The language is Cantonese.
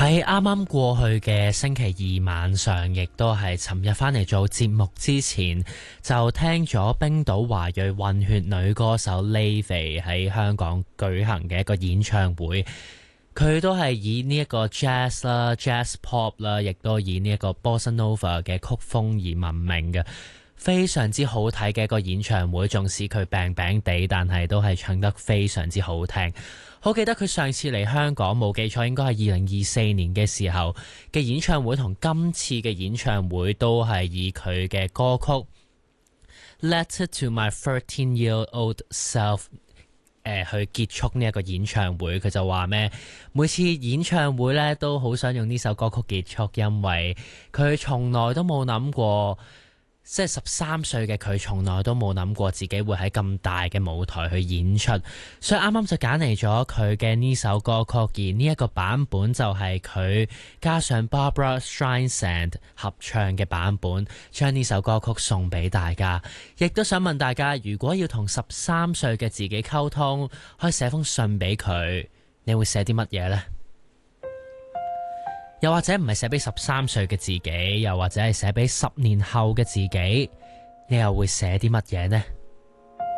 喺啱啱過去嘅星期二晚上，亦都係尋日返嚟做節目之前，就聽咗冰島華裔混血女歌手 Laufey 喺香港舉行嘅一個演唱會。佢都係以呢一個 jazz 啦、jazz pop 啦，亦都以呢一個 bossa nova 嘅曲風而聞名嘅。非常之好睇嘅一個演唱會，縱使佢病病地，但係都係唱得非常之好聽。好記得佢上次嚟香港，冇記錯應該係2024年嘅時候嘅演唱會，同今次嘅演唱會都係以佢嘅歌曲 Letter to My 13-Year-Old Self 去結束呢一個演唱會。佢就話咩？每次演唱會咧都好想用呢首歌曲結束，因為佢從來都冇諗過。即係13歲嘅佢，從來都冇諗過自己會喺咁大嘅舞台去演出，所以啱啱就揀嚟咗佢嘅呢首歌曲，而呢一個版本就係佢加上 Barbra Streisand 合唱嘅版本，將呢首歌曲送俾大家。亦都想問大家，如果要同13歲嘅自己溝通，可以寫封信俾佢，你會寫啲乜嘢呢？又或者唔係寫俾13歲嘅自己，又或者係寫俾10年後嘅自己，你又會寫啲乜嘢呢？